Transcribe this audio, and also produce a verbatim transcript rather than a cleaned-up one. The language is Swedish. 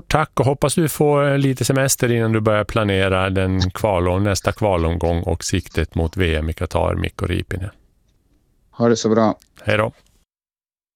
Stort tack och hoppas du får lite semester innan du börjar planera den kvalom, nästa kvalomgång och siktet mot V M i Qatar, Mikko Riipinen. Ha det så bra. Hej då.